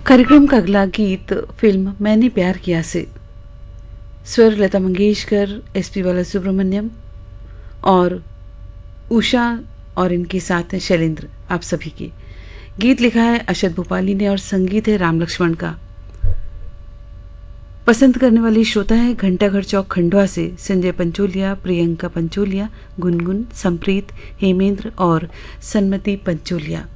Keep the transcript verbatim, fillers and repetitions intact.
कार्यक्रम का अगला गीत फिल्म मैंने प्यार किया से, स्वर लता मंगेशकर, एस पी बाला सुब्रमण्यम और उषा और इनके साथ हैं शैलेंद्र। आप सभी के गीत लिखा है अशद भोपाली ने और संगीत है राम लक्ष्मण का। पसंद करने वाली श्रोता है घंटाघर चौक खंडवा से संजय पंचोलिया, प्रियंका पंचोलिया, गुनगुन, संप्रीत, हेमेंद्र और सन्मति पंचोलिया।